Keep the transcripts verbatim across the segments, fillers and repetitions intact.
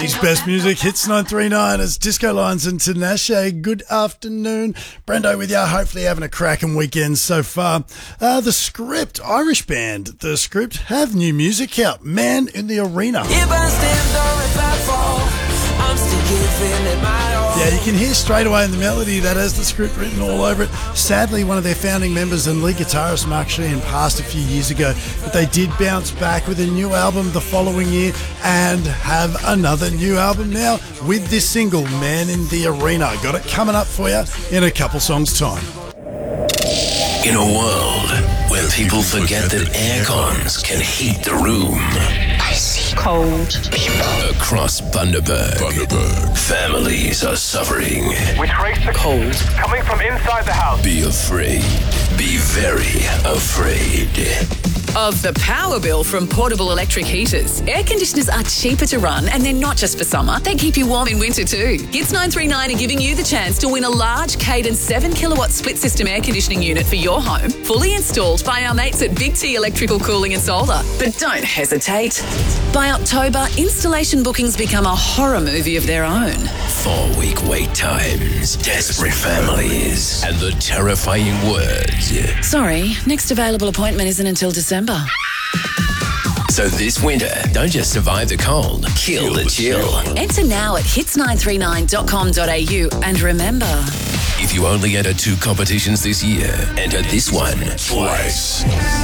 Sydney's best music, Hits nine three nine. It's Disco Lines and Tinashe. Good afternoon. Brendo with you. Hopefully having a cracking weekend so far. Uh, the Script, Irish band, The Script, have new music out. Man in the Arena. If I stand or if I fall, I'm still giving it my all. Yeah, you can hear straight away in the melody that has The Script written all over it. Sadly, one of their founding members and lead guitarist, Mark Sheehan, passed a few years ago, but they did bounce back with a new album the following year and have another new album now with this single, Man in the Arena. Got it coming up for you in a couple songs' time. In a world where people forget that air cons can heat the room. Icy cold people. Across Bundaberg, Bundaberg, families are suffering. We trace the cold coming from inside the house. Be afraid. Be very afraid. Of the power bill from portable electric heaters. Air conditioners are cheaper to run and they're not just for summer. They keep you warm in winter too. Hits nine three nine are giving you the chance to win a large Cadence seven kilowatt split system air conditioning unit for your home, fully installed by our mates at Big T Electrical Cooling and Solar. But don't hesitate. By October, installation bookings become a horror movie of their own. Four-week wait times, desperate families, and the terrifying words. Sorry, next available appointment isn't until December. So this winter, don't just survive the cold, kill the chill. Enter now at hits nine three nine dot com dot a u and remember, if you only enter two competitions this year, enter this one twice.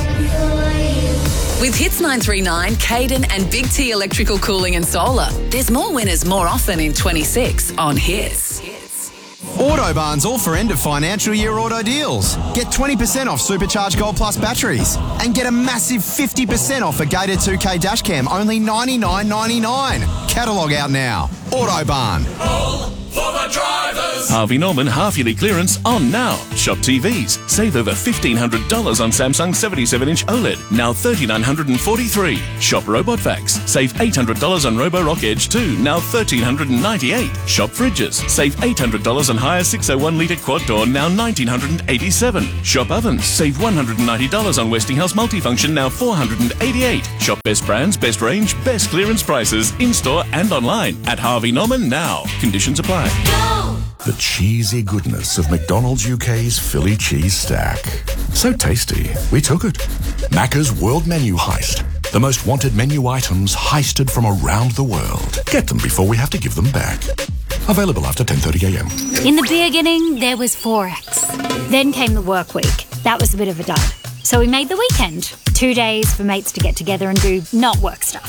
with Hits nine three nine, Caden and Big T Electrical Cooling and Solar, there's more winners more often in twenty-six on Hits. Autobarn's all for end of financial year auto deals. Get twenty percent off Supercharged Gold Plus batteries and get a massive fifty percent off a Gator two K dash cam, only ninety-nine ninety-nine. Catalogue out now. Autobarn. All for the drivers. Harvey Norman half-yearly clearance on now. Shop T Vs. Save over fifteen hundred dollars on Samsung seventy-seven inch OLED, now three thousand nine hundred forty-three dollars. Shop Robot Vacs. Save eight hundred dollars on Roborock Edge two, now one thousand three hundred ninety-eight dollars. Shop Fridges. Save eight hundred dollars on Haier six oh one litre quad door, now one thousand nine hundred eighty-seven dollars. Shop Ovens. Save one hundred ninety dollars on Westinghouse Multifunction, now four hundred eighty-eight dollars. Shop Best Brands, Best Range, Best Clearance Prices, in-store and online at Harvey Norman now. Conditions apply. Go! The cheesy goodness of McDonald's U K's Philly Cheese Stack. So tasty, we took it. Macca's World Menu Heist. The most wanted menu items heisted from around the world. Get them before we have to give them back. Available after ten thirty a m. In the beginning, there was Forex. Then came the work week. That was a bit of a dud. So we made the weekend. Two days for mates to get together and do not work stuff.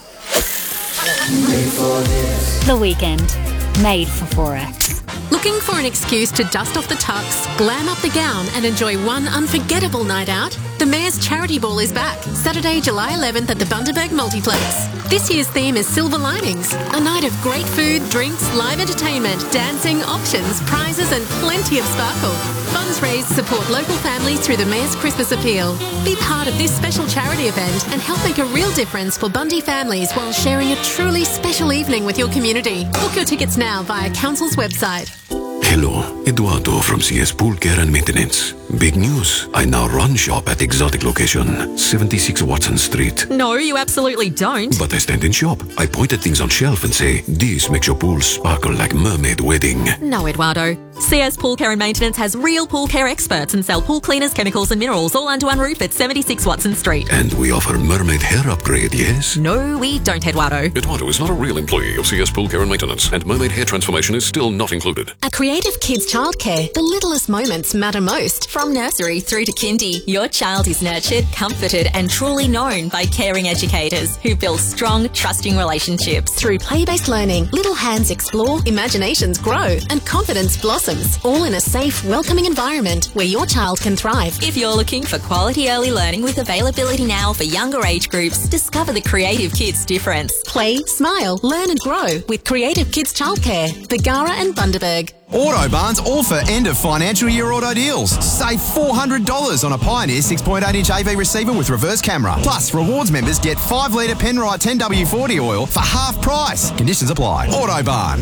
The weekend. Made for Forex. Looking for an excuse to dust off the tux, glam up the gown and enjoy one unforgettable night out? The Mayor's Charity Ball is back, Saturday, July eleventh at the Bundaberg Multiplex. This year's theme is Silver Linings, a night of great food, drinks, live entertainment, dancing, options, prizes and plenty of sparkle. Funds raised support local families through the Mayor's Christmas Appeal. Be part of this special charity event and help make a real difference for Bundy families while sharing a truly special evening with your community. Book your tickets now via Council's website. Hello, Eduardo from C S Pool Care and Maintenance. Big news, I now run shop at exotic location, seventy-six Watson Street. No, you absolutely don't. But I stand in shop. I point at things on shelf and say, this makes your pool sparkle like mermaid wedding. No, Eduardo. C S Pool Care and Maintenance has real pool care experts and sell pool cleaners, chemicals and minerals all under one roof at seventy-six Watson Street. And we offer mermaid hair upgrade, yes? No, we don't, Eduardo. Eduardo is not a real employee of C S Pool Care and Maintenance, and mermaid hair transformation is still not included. At Creative Kids Childcare, the littlest moments matter most. From nursery through to kindy, your child is nurtured, comforted and truly known by caring educators who build strong, trusting relationships. Through play-based learning, little hands explore, imaginations grow and confidence blossoms, all in a safe, welcoming environment where your child can thrive. If you're looking for quality early learning with availability now for younger age groups, discover the Creative Kids difference. Play, smile, learn and grow with Creative Kids Childcare, Bargara and Bundaberg. Autobarn's all for end of financial year auto deals. Save four hundred dollars on a Pioneer six point eight inch A V receiver with reverse camera. Plus, rewards members get five litre Penrite ten W forty oil for half price. Conditions apply. Autobarn.